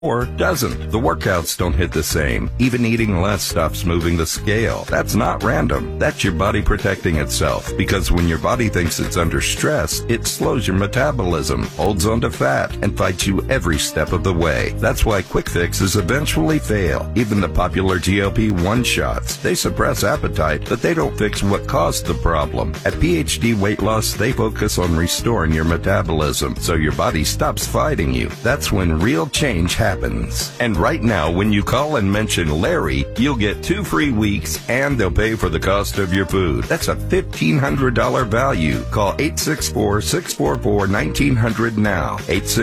or doesn't. The workouts don't hit the same. Even eating less stops moving the scale. That's not random. That's your body protecting itself. Because when your body thinks it's under stress, it slows your metabolism, holds onto fat, and fights you every step of the way. That's why quick fixes eventually fail. Even the popular GLP-1 shots, they suppress appetite, but they don't fix what caused the problem. At PhD Weight Loss, they focus on restoring your metabolism so your body stops fighting you. That's when real change happens. And right now, when you call and mention Larry, you'll get 2 free weeks and they'll pay for the cost of your food. That's a $1,500 value. Call 864-644-1900 now.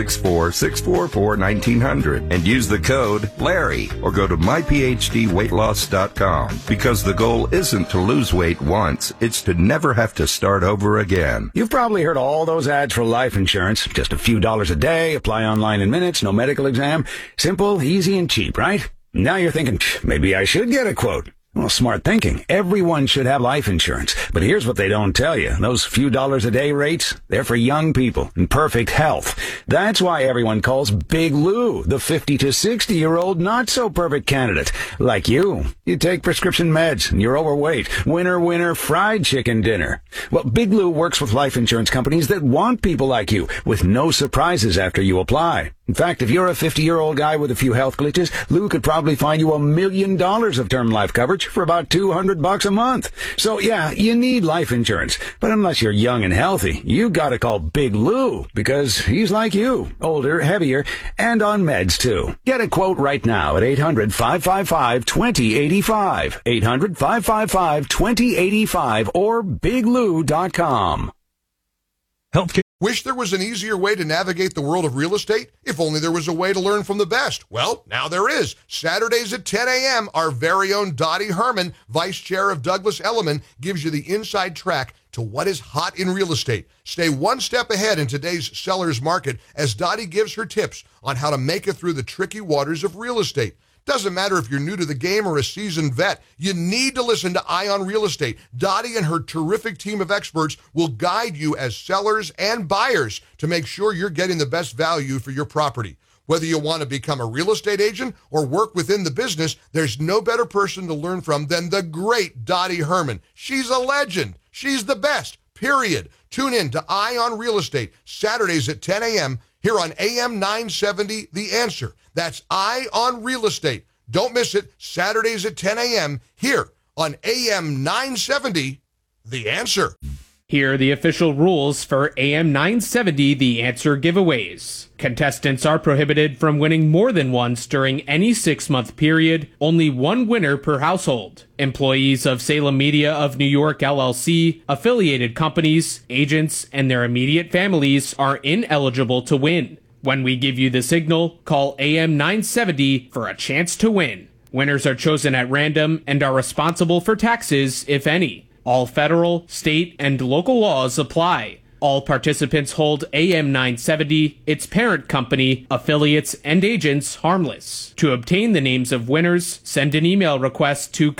864-644-1900 and use the code Larry or go to myphdweightloss.com because the goal isn't to lose weight once. It's to never have to start over again. You've probably heard all those ads for life insurance. Just a few dollars a day, apply online in minutes, no medical exam. Simple, easy, and cheap, right? Now you're thinking, maybe I should get a quote. Well, smart thinking. Everyone should have life insurance. But here's what they don't tell you. Those few dollars a day rates, they're for young people in perfect health. That's why everyone calls Big Lou the 50 to 60-year-old not-so-perfect candidate. Like you. You take prescription meds and you're overweight. Winner, fried chicken dinner. Well, Big Lou works with life insurance companies that want people like you with no surprises after you apply. In fact, if you're a 50-year-old guy with a few health glitches, Lou could probably find you $1 million of term life coverage for about $200 a month. So yeah, you need life insurance. But unless you're young and healthy, you gotta call Big Lou because he's like you, older, heavier, and on meds too. Get a quote right now at 800-555-2085. 800-555-2085 or biglou.com. Healthcare. Wish there was an easier way to navigate the world of real estate? If only there was a way to learn from the best. Well, now there is. Saturdays at 10 a.m., our very own Dottie Herman, Vice Chair of Douglas Elliman, gives you the inside track to what is hot in real estate. Stay one step ahead in today's seller's market as Dottie gives her tips on how to make it through the tricky waters of real estate. Doesn't matter if you're new to the game or a seasoned vet, you need to listen to Ion Real Estate. Dottie and her terrific team of experts will guide you as sellers and buyers to make sure you're getting the best value for your property. Whether you want to become a real estate agent or work within the business, there's no better person to learn from than the great Dottie Herman. She's a legend. She's the best, period. Tune in to Ion Real Estate, Saturdays at 10 a.m., here on AM 970, The Answer. That's Ion Real Estate. Don't miss it, Saturdays at 10 a.m. here on AM 970, The Answer. Here are the official rules for AM 970 The Answer giveaways. Contestants are prohibited from winning more than once during any 6-month period, only one winner per household. Employees of Salem Media of New York LLC, affiliated companies, agents, and their immediate families are ineligible to win. When we give you the signal, call AM 970 for a chance to win. Winners are chosen at random and are responsible for taxes, if any. All federal, state, and local laws apply. All participants hold AM 970, its parent company, affiliates, and agents harmless. To obtain the names of winners, send an email request to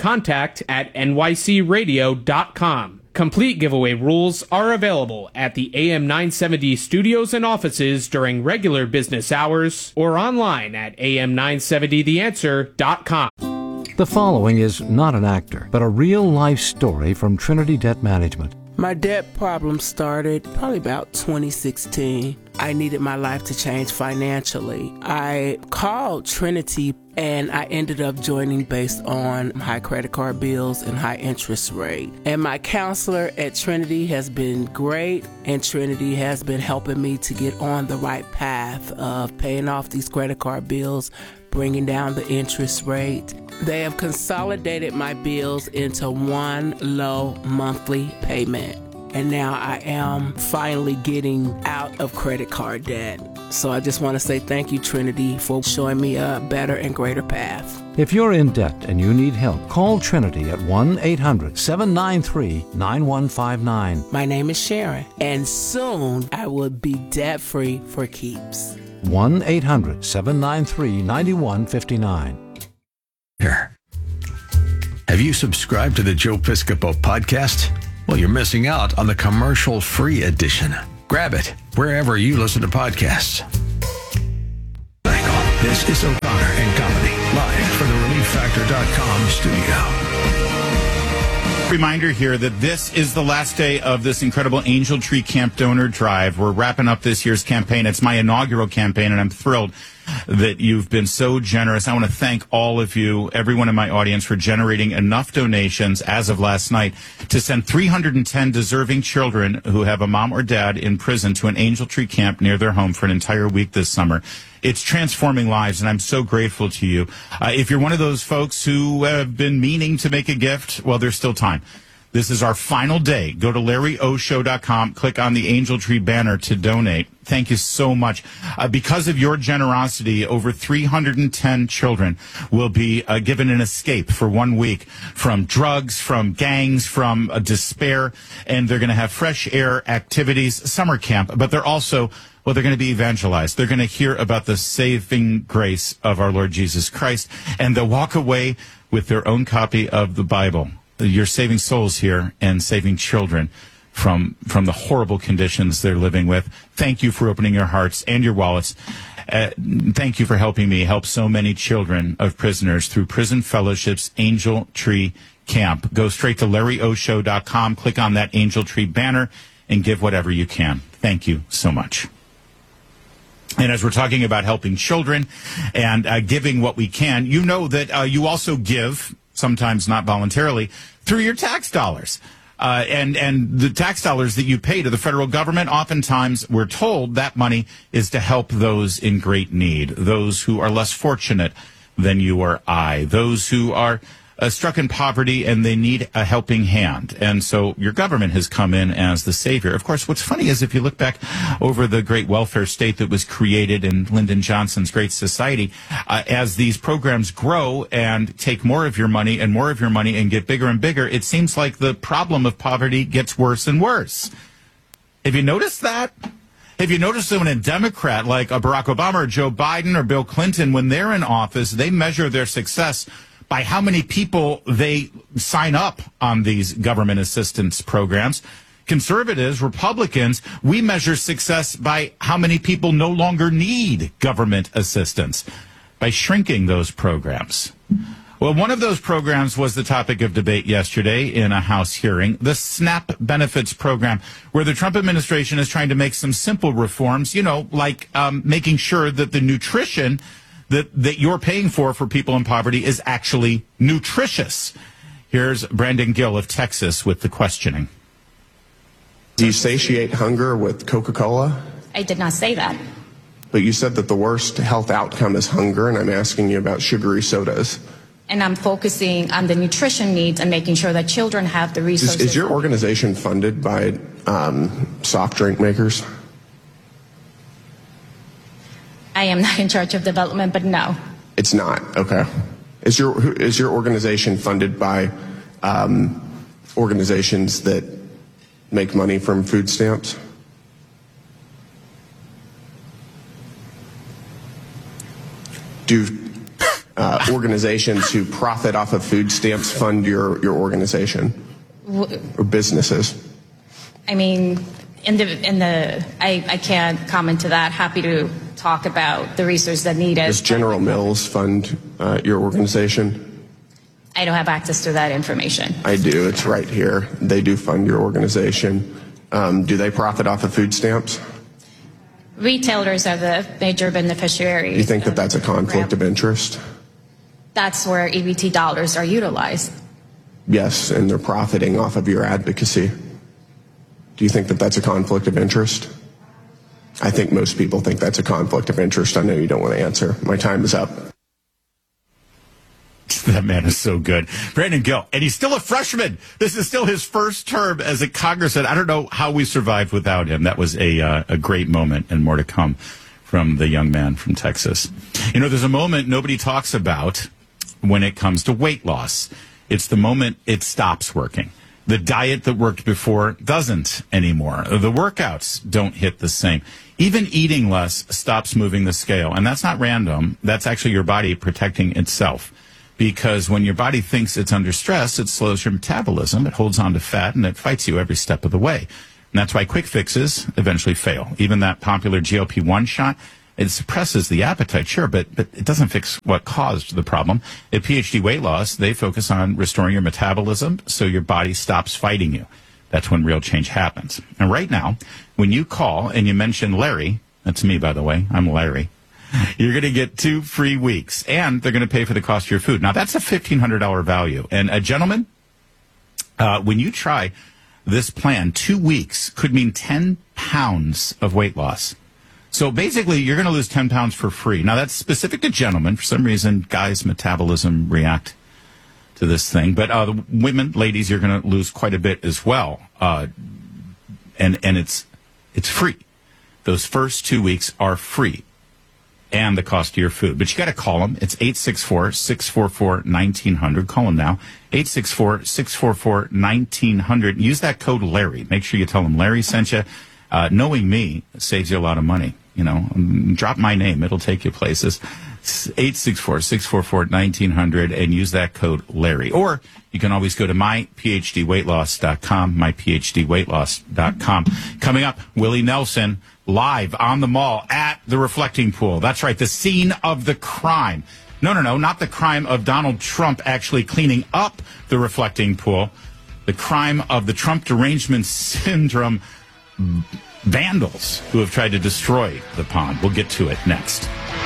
contact@nycradio.com. Complete giveaway rules are available at the AM 970 studios and offices during regular business hours or online at am970theanswer.com. The following is not an actor, but a real-life story from Trinity Debt Management. My debt problem started probably about 2016. I needed my life to change financially. I called Trinity and I ended up joining based on high credit card bills and high interest rate. And my counselor at Trinity has been great, and Trinity has been helping me to get on the right path of paying off these credit card bills, bringing down the interest rate. They have consolidated my bills into one low monthly payment. And now I am finally getting out of credit card debt. So I just want to say thank you, Trinity, for showing me a better and greater path. If you're in debt and you need help, call Trinity at 1-800-793-9159. My name is Sharon, and soon I will be debt-free for keeps. 1-800-793-9159. Here. Have you subscribed to the Joe Piscopo podcast? Well, you're missing out on the commercial-free edition. Grab it wherever you listen to podcasts. This is O'Connor and Company, live from the ReliefFactor.com studio. Reminder here that this is the last day of this incredible Angel Tree Camp donor drive. We're wrapping up this year's campaign. It's my inaugural campaign, and I'm thrilled that you've been so generous. I want to thank all of you, everyone in my audience, for generating enough donations as of last night to send 310 deserving children who have a mom or dad in prison to an Angel Tree Camp near their home for an entire week this summer. It's transforming lives, and I'm so grateful to you. If you're one of those folks who have been meaning to make a gift, well, there's still time. This is our final day. Go to LarryOShow.com, click on the Angel Tree banner to donate. Thank you so much. Because of your generosity, over 310 children will be given an escape for 1 week from drugs, from gangs, from despair, and they're going to have fresh air activities, summer camp, but they're also... well, they're going to be evangelized. They're going to hear about the saving grace of our Lord Jesus Christ, and they'll walk away with their own copy of the Bible. You're saving souls here and saving children from the horrible conditions they're living with. Thank you for opening your hearts and your wallets. Thank you for helping me help so many children of prisoners through Prison Fellowship's Angel Tree Camp. Go straight to LarryOShow.com, click on that Angel Tree banner, and give whatever you can. Thank you so much. And as we're talking about helping children and giving what we can, you know that you also give, sometimes not voluntarily, through your tax dollars. And the tax dollars that you pay to the federal government, oftentimes we're told that money is to help those in great need, those who are less fortunate than you or I, those who are struck in poverty and they need a helping hand. And so your government has come in as the savior. Of course, what's funny is if you look back over the great welfare state that was created in Lyndon Johnson's Great Society, as these programs grow and take more of your money and get bigger and bigger, it seems like the problem of poverty gets worse and worse. Have you noticed that? Have you noticed that when a Democrat like Barack Obama or Joe Biden or Bill Clinton, when they're in office, they measure their success by how many people they sign up on these government assistance programs? Conservatives, Republicans, we measure success by how many people no longer need government assistance, by shrinking those programs. Well, one of those programs was the topic of debate yesterday in a House hearing, the SNAP benefits program, where the Trump administration is trying to make some simple reforms, like making sure that the nutrition that you're paying for people in poverty is actually nutritious. Here's Brandon Gill of Texas with the questioning. Do you satiate hunger with Coca-Cola? I did not say that. But you said that the worst health outcome is hunger, and I'm asking you about sugary sodas. And I'm focusing on the nutrition needs and making sure that children have the resources. Is your organization funded by soft drink makers? I am not in charge of development, but no. It's not. Okay. Is your organization funded by organizations that make money from food stamps? Do organizations who profit off of food stamps fund your organization or businesses? I mean, I can't comment to that. Happy to talk about the resources that need it. Does General Mills fund your organization? I don't have access to that information. I do. It's right here. They do fund your organization. Do they profit off of food stamps? Retailers are the major beneficiaries. Do you think that that's a conflict of interest? That's where EBT dollars are utilized. Yes, and they're profiting off of your advocacy. Do you think that that's a conflict of interest? I think most people think that's a conflict of interest. I know you don't want to answer. My time is up. That man is so good. Brandon Gill. And he's still a freshman. This is still his first term as a congressman. I don't know how we survived without him. That was a great moment, and more to come from the young man from Texas. There's a moment nobody talks about when it comes to weight loss. It's the moment it stops working. The diet that worked before doesn't anymore. The workouts don't hit the same. Even eating less stops moving the scale. And that's not random. That's actually your body protecting itself. Because when your body thinks it's under stress, it slows your metabolism, it holds on to fat, and it fights you every step of the way. And that's why quick fixes eventually fail. Even that popular GLP-1 shot, It suppresses the appetite, sure, but it doesn't fix what caused the problem. At PhD Weight Loss, they focus on restoring your metabolism so your body stops fighting you. That's when real change happens. And right now, when you call and you mention Larry, that's me, by the way, I'm Larry, you're going to get 2 free weeks, and they're going to pay for the cost of your food. Now, that's a $1,500 value. And a gentleman, when you try this plan, 2 weeks could mean 10 pounds of weight loss. So basically, you're going to lose 10 pounds for free. Now, that's specific to gentlemen. For some reason, guys' metabolism react to this thing. But the women, ladies, you're going to lose quite a bit as well. And it's free. Those first 2 weeks are free. And the cost of your food. But you got to call them. It's 864-644-1900. Call them now. 864-644-1900. Use that code Larry. Make sure you tell them Larry sent you. Knowing me saves you a lot of money. You know, drop my name. It'll take you places. 864-644-1900 and use that code Larry. Or you can always go to myphdweightloss.com, myphdweightloss.com. Coming up, Willie Nelson live on the mall at the Reflecting Pool. That's right, the scene of the crime. No, not the crime of Donald Trump actually cleaning up the Reflecting Pool. The crime of the Trump derangement syndrome vandals who have tried to destroy the pond. We'll get to it next.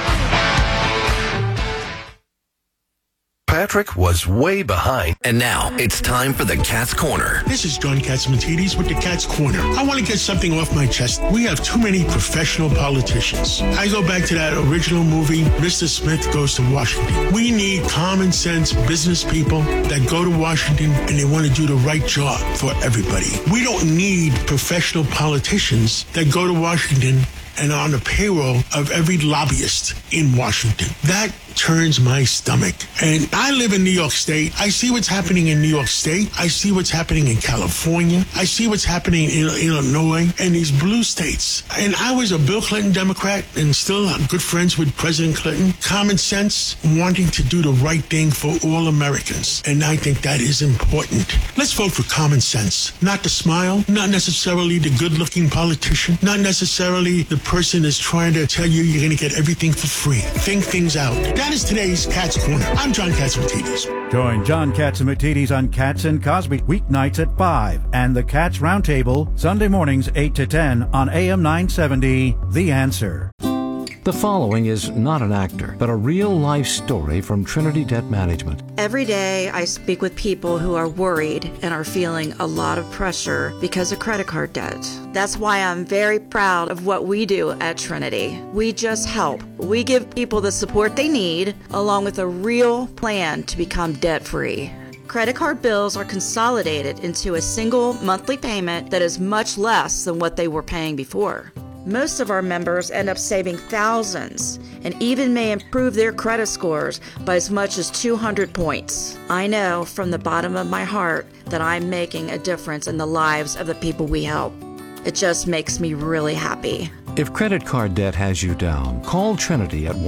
Patrick was way behind, and now it's time for the Cat's Corner. This is John Catsimatidis with the Cat's Corner. I want to get something off my chest. We have too many professional politicians. I go back to that original movie, Mr. Smith Goes to Washington. We need common sense business people that go to Washington and they want to do the right job for everybody. We don't need professional politicians that go to Washington and are on the payroll of every lobbyist in Washington. That turns my stomach. And I live in New York State. I see what's happening in New York State. I see what's happening in California. I see what's happening in Illinois and these blue states. And I was a Bill Clinton Democrat and still good friends with President Clinton. Common sense, wanting to do the right thing for all Americans. And I think that is important. Let's vote for common sense. Not the smile, not necessarily the good-looking politician, not necessarily the person that's trying to tell you you're going to get everything for free. Think things out. That is today's Cat's Corner. I'm John Catsimatidis. Join John Catsimatidis on Cats and Cosby weeknights at 5 and the Cats Roundtable Sunday mornings 8 to 10 on AM 970, The Answer. The following is not an actor, but a real-life story from Trinity Debt Management. Every day I speak with people who are worried and are feeling a lot of pressure because of credit card debt. That's why I'm very proud of what we do at Trinity. We just help. We give people the support they need, along with a real plan to become debt-free. Credit card bills are consolidated into a single monthly payment that is much less than what they were paying before. Most of our members end up saving thousands and even may improve their credit scores by as much as 200 points. I know from the bottom of my heart that I'm making a difference in the lives of the people we help. It just makes me really happy. If credit card debt has you down, call Trinity at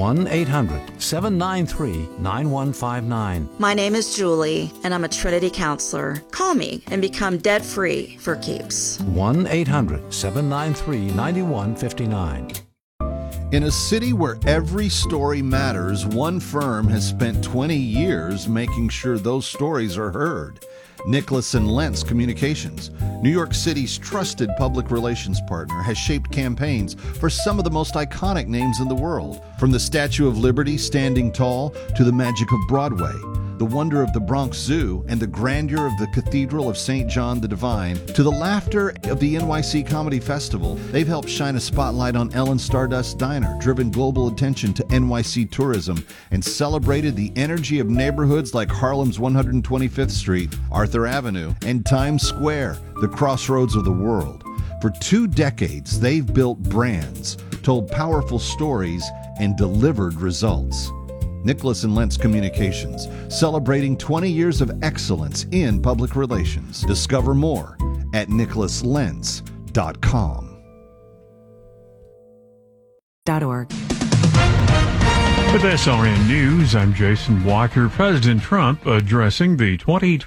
1-800-793-9159. My name is Julie, and I'm a Trinity counselor. Call me and become debt-free for keeps. 1-800-793-9159. In a city where every story matters, one firm has spent 20 years making sure those stories are heard. Nicholas & Lentz Communications, New York City's trusted public relations partner, has shaped campaigns for some of the most iconic names in the world. From the Statue of Liberty standing tall to the magic of Broadway, the wonder of the Bronx Zoo, and the grandeur of the Cathedral of St. John the Divine, to the laughter of the NYC Comedy Festival, they've helped shine a spotlight on Ellen Stardust's Diner, driven global attention to NYC tourism, and celebrated the energy of neighborhoods like Harlem's 125th Street, Arthur Avenue, and Times Square, the crossroads of the world. For 2 decades, they've built brands, told powerful stories, and delivered results. Nicholas & Lentz Communications, celebrating 20 years of excellence in public relations. Discover more at nicholaslentz.com. .org. With SRN News, I'm Jason Walker. President Trump addressing the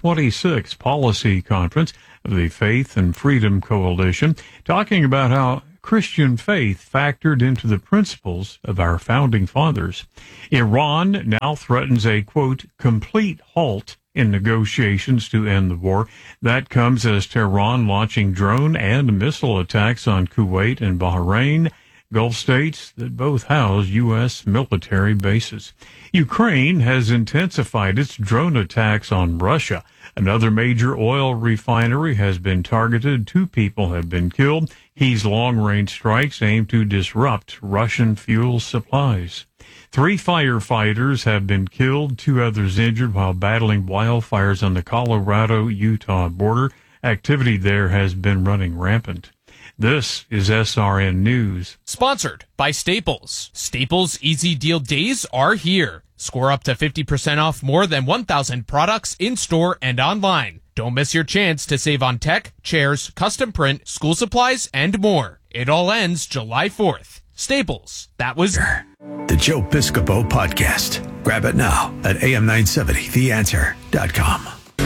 2026 policy conference of the Faith and Freedom Coalition, talking about how Christian faith factored into the principles of our founding fathers. Iran now threatens a, quote, complete halt in negotiations to end the war. That comes as Tehran launching drone and missile attacks on Kuwait and Bahrain, Gulf states that both house U.S. military bases. Ukraine has intensified its drone attacks on Russia. Another major oil refinery has been targeted. 2 people have been killed. Kyiev's long-range strikes aim to disrupt Russian fuel supplies. 3 firefighters have been killed, 2 others injured while battling wildfires on the Colorado-Utah border. Activity there has been running rampant. This is SRN News. Sponsored by Staples. Staples Easy Deal Days are here. Score up to 50% off more than 1,000 products in-store and online. Don't miss your chance to save on tech, chairs, custom print, school supplies, and more. It all ends July 4th. Staples. That was The Joe Piscopo Podcast. Grab it now at am970theanswer.com.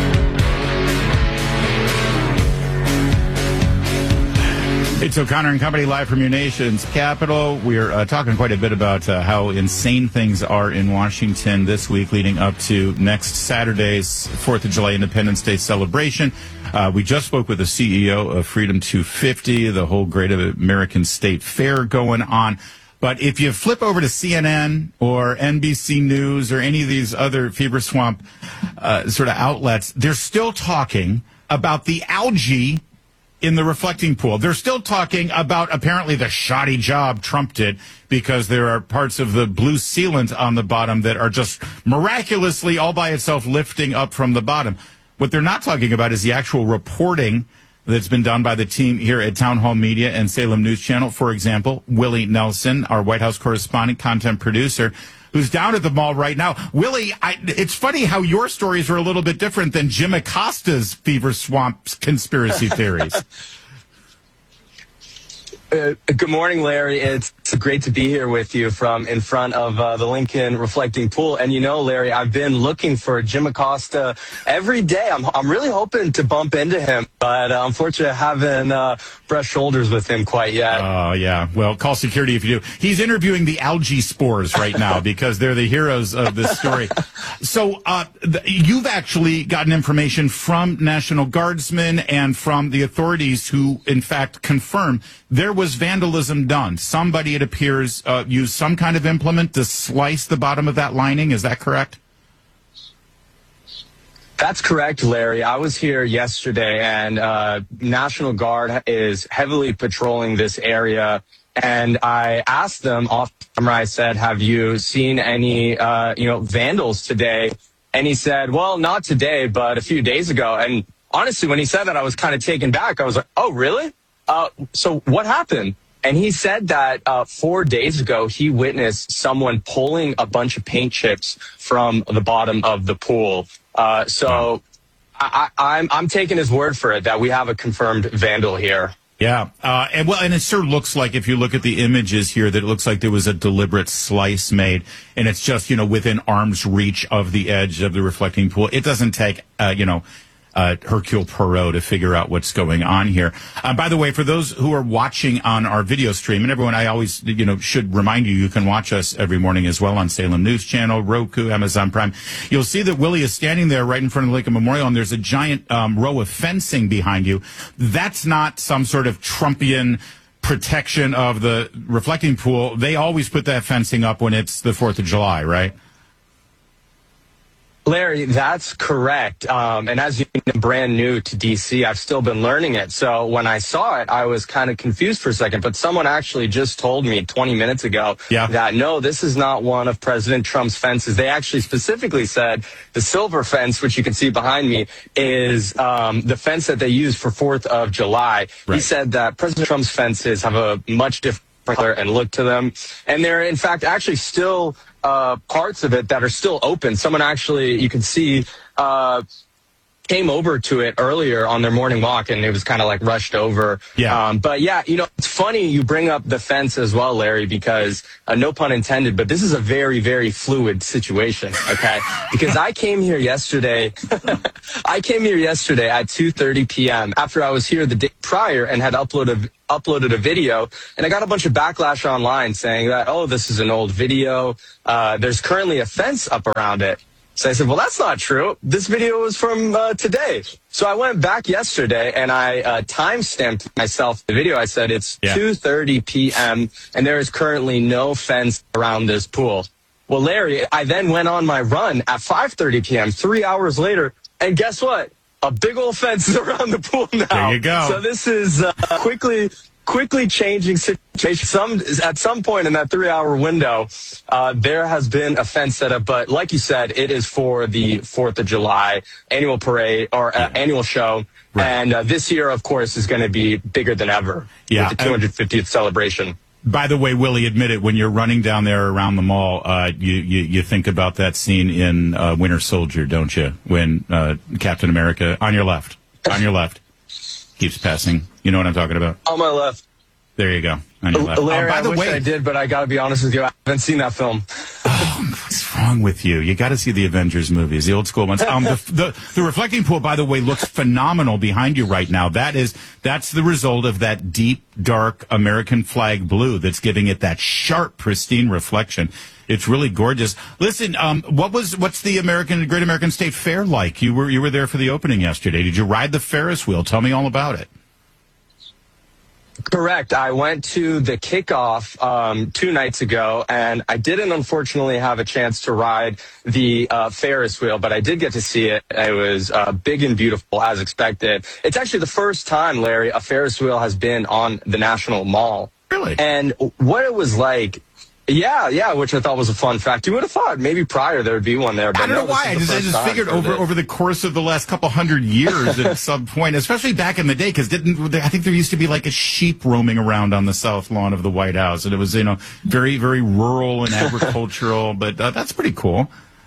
It's O'Connor and Company live from your nation's capital. We're talking quite a bit about how insane things are in Washington this week leading up to next Saturday's 4th of July Independence Day celebration. We just spoke with the CEO of Freedom 250, the whole Great American State Fair going on. But if you flip over to CNN or NBC News or any of these other fever swamp sort of outlets, they're still talking about the algae in the reflecting pool. They're still talking about apparently the shoddy job Trump did because there are parts of the blue sealant on the bottom that are just miraculously all by itself lifting up from the bottom. What they're not talking about is the actual reporting that's been done by the team here at Town Hall Media and Salem News Channel. For example, Willie Nelson, our White House correspondent, content producer, who's down at the mall right now. Willie, it's funny how your stories are a little bit different than Jim Acosta's fever swamp conspiracy theories. Good morning, Larry. It's great to be here with you from in front of the Lincoln Reflecting Pool. And you know, Larry, I've been looking for Jim Acosta every day. I'm really hoping to bump into him, but unfortunately I haven't brushed shoulders with him quite yet. Oh, yeah. Well, call security if you do. He's interviewing the algae spores right now because they're the heroes of this story. So you've actually gotten information from National Guardsmen and from the authorities who, in fact, confirm there was vandalism done. Somebody, it appears, used some kind of implement to slice the bottom of that lining. Is that correct? That's correct, Larry. I was here yesterday, and National Guard is heavily patrolling this area. And I asked them off camera, I said, have you seen any, vandals today? And he said, well, not today, but a few days ago. And honestly, when he said that, I was kind of taken back. I was like, oh, really? So what happened? And he said that 4 days ago, he witnessed someone pulling a bunch of paint chips from the bottom of the pool. So I'm taking his word for it that we have a confirmed vandal here. Yeah. And it sure looks like, if you look at the images here, that it looks like there was a deliberate slice made, and it's just, within arm's reach of the edge of the reflecting pool. It doesn't take, Hercule Poirot to figure out what's going on here. By the way, for those who are watching on our video stream, and everyone, I always, should remind you can watch us every morning as well on Salem News Channel, Roku, Amazon Prime. You'll see that Willie is standing there right in front of the Lincoln Memorial, and there's a giant row of fencing behind you. That's not some sort of Trumpian protection of the reflecting pool. They always put that fencing up when it's the 4th of July, right? Larry, that's correct. And as you know, brand new to D.C., I've still been learning it. So when I saw it, I was kind of confused for a second. But someone actually just told me 20 minutes ago that, no, this is not one of President Trump's fences. They actually specifically said the silver fence, which you can see behind me, is the fence that they use for 4th of July. Right. He said that President Trump's fences have a much different color and look to them. And they're, in fact, actually still parts of it that are still open. Someone actually, you can see, came over to it earlier on their morning walk, and it was kind of like rushed over. Yeah. But yeah, it's funny you bring up the fence as well, Larry, because no pun intended, but this is a very, very fluid situation. Okay. Because I came here yesterday. I came here yesterday at 2:30 p.m. after I was here the day prior and had uploaded uploaded a video, and I got a bunch of backlash online saying that, oh, this is an old video. There's currently a fence up around it. So I said, well, that's not true. This video was from today. So I went back yesterday and I time-stamped myself the video. I said it's 2:30 p.m. and there is currently no fence around this pool. Well, Larry, I then went on my run at 5:30 p.m., 3 hours later, and guess what? A big old fence is around the pool now. There you go. So this is quickly changing situation. At some point in that 3-hour window, there has been a fence set up, but like you said, it is for the 4th of July annual parade or annual show. Right. And this year, of course, is going to be bigger than ever with the 250th celebration. By the way, Willie, admit it, when you're running down there around the mall, you think about that scene in Winter Soldier, don't you? When Captain America, on your left, keeps passing. You know what I'm talking about? On my left. There you go. On your left. Larry, by the I wish way, I did, but I got to be honest with you, I haven't seen that film. What's wrong with you? You got to see the Avengers movies, the old school ones. The reflecting pool, by the way, looks phenomenal behind you right now. That's the result of that deep, dark American flag blue that's giving it that sharp, pristine reflection. It's really gorgeous. Listen, what's the Great American State Fair like? You were there for the opening yesterday. Did you ride the Ferris wheel? Tell me all about it. Correct. I went to the kickoff 2 nights ago, and I didn't unfortunately have a chance to ride the Ferris wheel, but I did get to see it. It was big and beautiful, as expected. It's actually the first time, Larry, a Ferris wheel has been on the National Mall. Really? And what it was like, yeah, which I thought was a fun fact. You would have thought maybe prior there would be one there. But I don't know why. I just figured over the course of the last couple hundred years at some point, especially back in the day, because I think there used to be like a sheep roaming around on the south lawn of the White House, and it was very, very rural and agricultural. But that's pretty cool.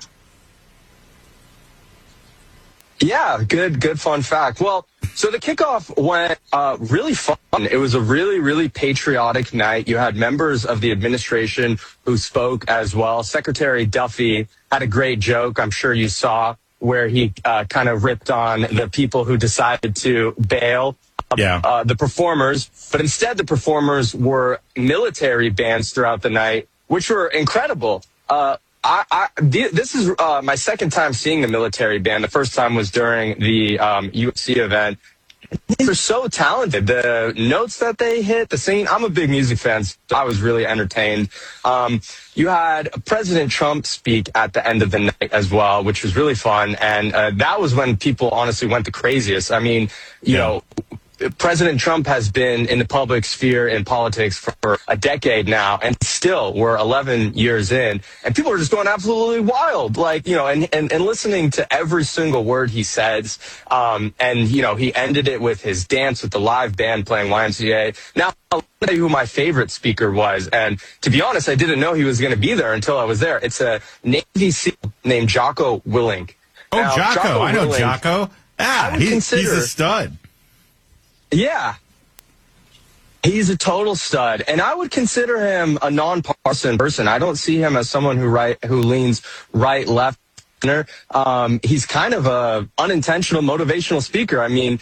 Yeah, good fun fact. Well, so the kickoff went really fun. It was a really, really patriotic night. You had members of the administration who spoke as well. Secretary Duffy had a great joke, I'm sure you saw, where he kind of ripped on the people who decided to bail the performers. But instead, the performers were military bands throughout the night, which were incredible. This is my second time seeing the military band. The first time was during the UFC event. They're so talented. The notes that they hit, the singing. I'm a big music fan, so I was really entertained. You had President Trump speak at the end of the night as well, which was really fun. And that was when people honestly went the craziest. I mean, you know, President Trump has been in the public sphere in politics for a decade now, and still we're 11 years in, and people are just going absolutely wild, and listening to every single word he says. And, he ended it with his dance with the live band playing YMCA. Now, I'll tell you who my favorite speaker was, and to be honest, I didn't know he was going to be there until I was there. It's a Navy SEAL named Jocko Willink. Oh, now, Jocko. I know Jocko. He's a stud. Yeah. He's a total stud, and I would consider him a nonpartisan person. I don't see him as someone who leans right, left. He's kind of a unintentional motivational speaker. I mean,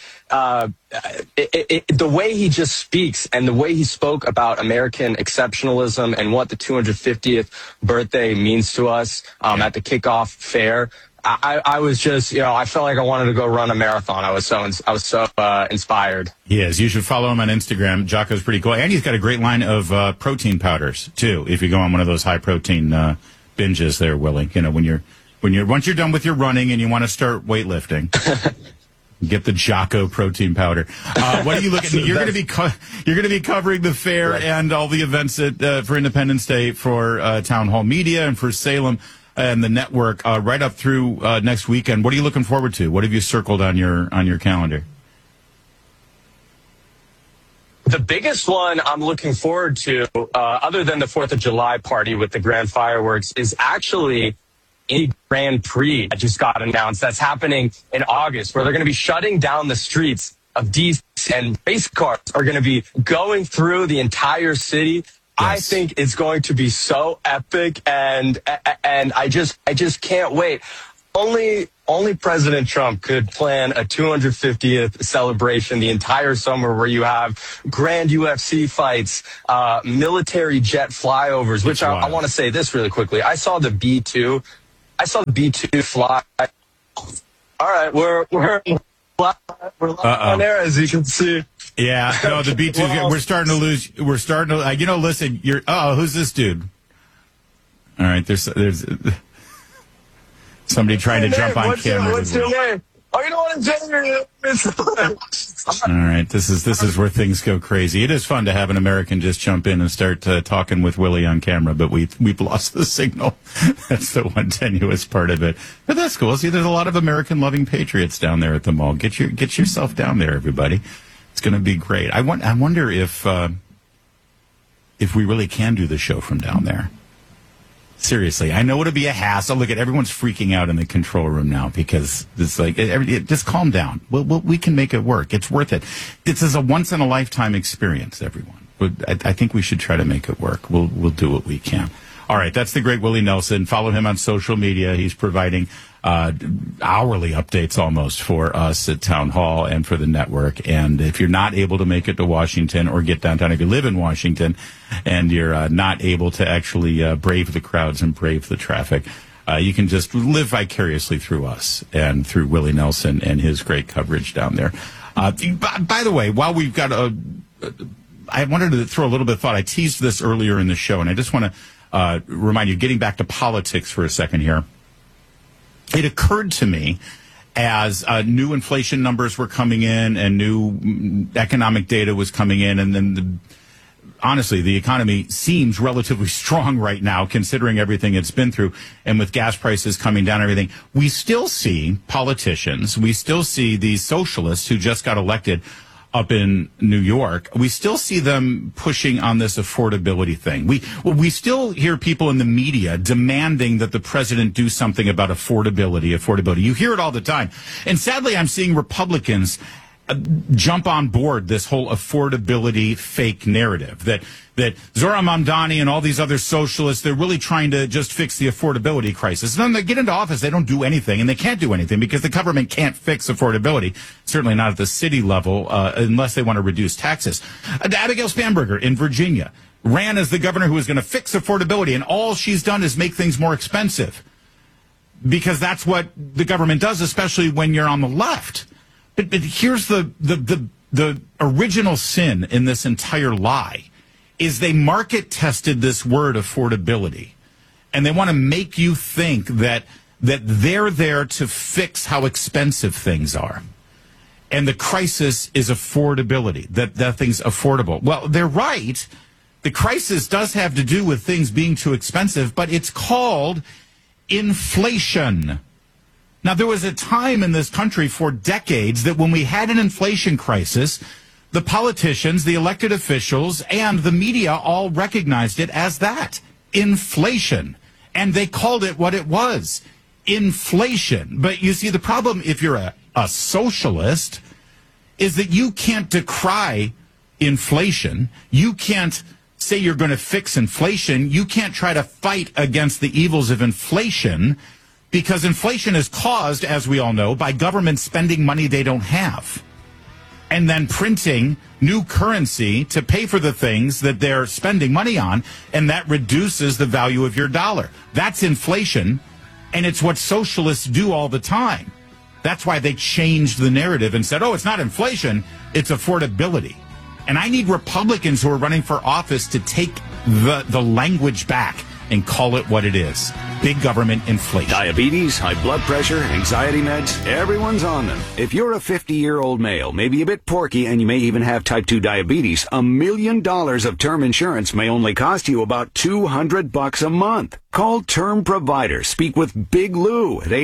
the way he just speaks and the way he spoke about American exceptionalism and what the 250th birthday means to us at the kickoff fair. I was just, I felt like I wanted to go run a marathon. I was so inspired. He is. You should follow him on Instagram. Jocko's pretty cool. And he's got a great line of protein powders, too, if you go on one of those high protein binges there, Willie. Once you're done with your running and you want to start weightlifting, get the Jocko protein powder. What are you looking at? You're going to be covering the fair and all the events for Independence Day for Town Hall Media and for Salem and the network right up through next weekend. What are you looking forward to? What have you circled on your calendar? The biggest one I'm looking forward to, other than the 4th of July party with the grand fireworks, is actually a Grand Prix that just got announced. That's happening in August, where they're going to be shutting down the streets of DC, and race cars are going to be going through the entire city. Yes. I think it's going to be so epic, and I just can't wait. Only only President Trump could plan a 250th celebration the entire summer where you have grand UFC fights, military jet flyovers, which I want to say this really quickly. I saw the B-2 fly. All right, we're live on air, as you can see. Yeah, no, the B-2, we're starting to lose. We're starting to, listen, who's this dude? All right, there's somebody trying to jump on camera. What's your name? Oh, you know what I'm saying? All right, this is where things go crazy. It is fun to have an American just jump in and start talking with Willie on camera, but we've lost the signal. That's the one tenuous part of it. But that's cool. See, there's a lot of American-loving patriots down there at the mall. Get yourself down there, everybody. It's going to be great. I wonder if we really can do the show from down there. Seriously, I know it'll be a hassle. Look at everyone's freaking out in the control room now because it's like, just calm down. We can make it work. It's worth it. This is a once-in-a-lifetime experience, everyone. But I think we should try to make it work. We'll do what we can. All right, that's the great Willie Nelson. Follow him on social media. He's providing hourly updates almost for us at Town Hall and for the network. And if you're not able to make it to Washington or get downtown, if you live in Washington and you're not able to actually brave the crowds and brave the traffic, you can just live vicariously through us and through Willie Nelson and his great coverage down there. By the way, while we've got I wanted to throw a little bit of thought. I teased this earlier in the show, and I just want to remind you, getting back to politics for a second here. It occurred to me as new inflation numbers were coming in and new economic data was coming in, and then honestly, the economy seems relatively strong right now, considering everything it's been through, and with gas prices coming down and everything. We still see politicians, we still see these socialists who just got elected up in New York, we still see them pushing on this affordability thing. We still hear people in the media demanding that the president do something about affordability. You hear it all the time. And sadly, I'm seeing Republicans jump on board this whole affordability fake narrative that Zohran Mamdani and all these other socialists, they're really trying to just fix the affordability crisis. And then they get into office, they don't do anything, and they can't do anything because the government can't fix affordability, certainly not at the city level, unless they want to reduce taxes. Abigail Spanberger in Virginia ran as the governor who was going to fix affordability, and all she's done is make things more expensive because that's what the government does, especially when you're on the left. But here's the original sin in this entire lie is they market tested this word affordability, and they want to make you think that they're there to fix how expensive things are. And the crisis is affordability, that thing's affordable. Well, they're right. The crisis does have to do with things being too expensive, but it's called inflation. Now, there was a time in this country for decades that when we had an inflation crisis, the politicians, the elected officials, and the media all recognized it as that, inflation. And they called it what it was, inflation. But you see, the problem if you're a socialist is that you can't decry inflation. You can't say you're going to fix inflation. You can't try to fight against the evils of inflation, because inflation is caused, as we all know, by government spending money they don't have and then printing new currency to pay for the things that they're spending money on, and that reduces the value of your dollar. That's inflation, and it's what socialists do all the time. That's why they changed the narrative and said, oh, it's not inflation, it's affordability. And I need Republicans who are running for office to take the language back and call it what it is. Big government inflation. Diabetes, high blood pressure, anxiety meds, everyone's on them. If you're a 50-year-old male, maybe a bit porky, and you may even have type 2 diabetes, $1 million of term insurance may only cost you about $200 a month. Call Term Provider. Speak with Big Lou at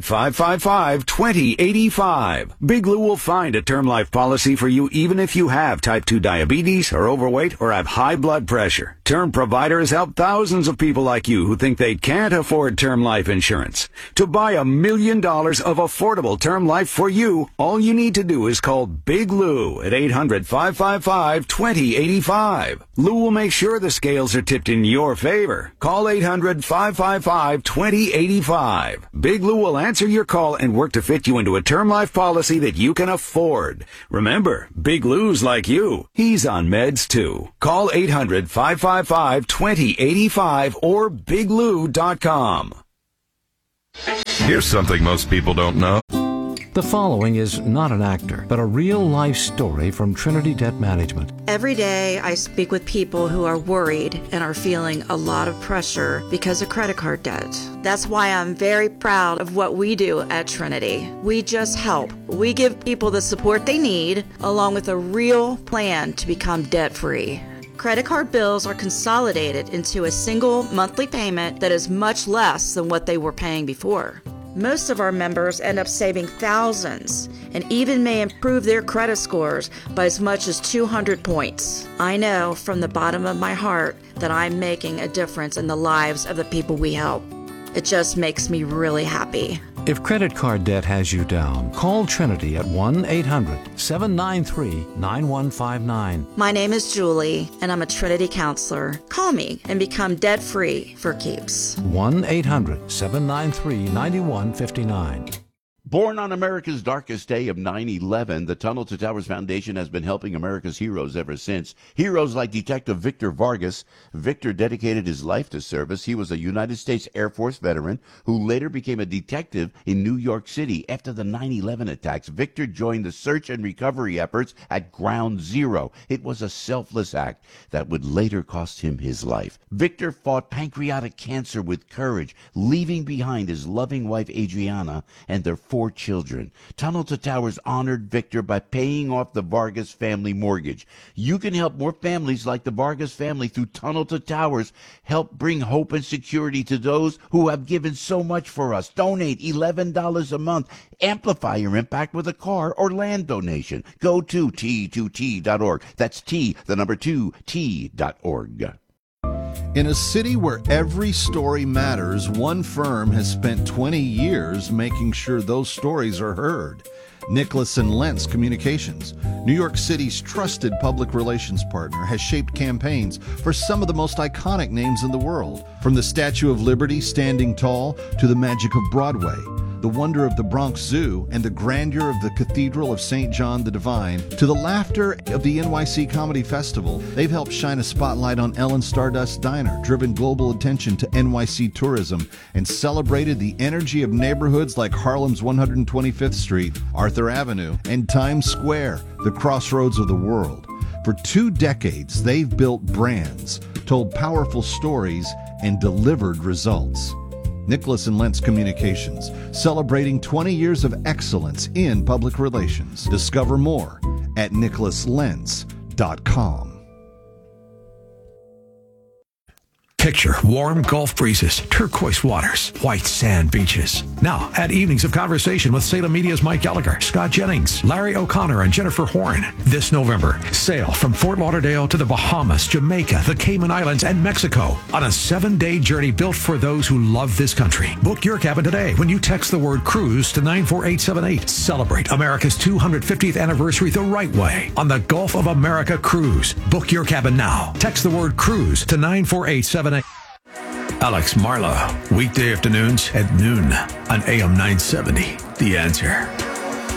800-555-2085. Big Lou will find a term life policy for you even if you have type 2 diabetes, are overweight, or have high blood pressure. Term Provider has helped thousands of people like you who think they can't afford term life insurance. To buy $1 million of affordable term life for you, all you need to do is call Big Lou at 800-555-2085. Lou will make sure the scales are tipped in your favor. Call 800 1-800-555-2085. Big Lou will answer your call and work to fit you into a term life policy that you can afford. Remember, Big Lou's like you. He's on meds too. Call 800-555-2085 or biglou.com. Here's something most people don't know. The following is not an actor, but a real-life story from Trinity Debt Management. Every day, I speak with people who are worried and are feeling a lot of pressure because of credit card debt. That's why I'm very proud of what we do at Trinity. We just help. We give people the support they need, along with a real plan to become debt-free. Credit card bills are consolidated into a single monthly payment that is much less than what they were paying before. Most of our members end up saving thousands and even may improve their credit scores by as much as 200 points. I know from the bottom of my heart that I'm making a difference in the lives of the people we help. It just makes me really happy. If credit card debt has you down, call Trinity at 1-800-793-9159. My name is Julie, and I'm a Trinity counselor. Call me and become debt-free for keeps. 1-800-793-9159. Born on America's darkest day of 9/11, the Tunnel to Towers Foundation has been helping America's heroes ever since. Heroes like Detective Victor Vargas. Victor dedicated his life to service. He was a United States Air Force veteran who later became a detective in New York City. After the 9/11 attacks, Victor joined the search and recovery efforts at Ground Zero. It was a selfless act that would later cost him his life. Victor fought pancreatic cancer with courage, leaving behind his loving wife Adriana and their 4 children. Tunnel to Towers honored Victor by paying off the Vargas family mortgage. You can help more families like the Vargas family through Tunnel to Towers. Help bring hope and security to those who have given so much for us. Donate $11 a month. Amplify your impact with a car or land donation. Go to T2T.org. That's T2T.org. In a city where every story matters, one firm has spent 20 years making sure those stories are heard. Nicholas & Lentz Communications, New York City's trusted public relations partner, has shaped campaigns for some of the most iconic names in the world. From the Statue of Liberty standing tall to the magic of Broadway, the wonder of the Bronx Zoo and the grandeur of the Cathedral of St. John the Divine, to the laughter of the NYC Comedy Festival, they've helped shine a spotlight on Ellen Stardust Diner, driven global attention to NYC tourism, and celebrated the energy of neighborhoods like Harlem's 125th Street, Arthur Avenue, and Times Square, the crossroads of the world. For 2 decades, they've built brands, told powerful stories, and delivered results. Nicholas & Lentz Communications, celebrating 20 years of excellence in public relations. Discover more at nicholaslentz.com. Picture warm Gulf breezes, turquoise waters, white sand beaches. Now, add evenings of conversation with Salem Media's Mike Gallagher, Scott Jennings, Larry O'Connor, and Jennifer Horn. This November, sail from Fort Lauderdale to the Bahamas, Jamaica, the Cayman Islands, and Mexico on a 7-day journey built for those who love this country. Book your cabin today when you text the word cruise to 94878. Celebrate America's 250th anniversary the right way on the Gulf of America Cruise. Book your cabin now. Text the word cruise to 94878. Alex Marlowe, weekday afternoons at noon on AM 970. The Answer.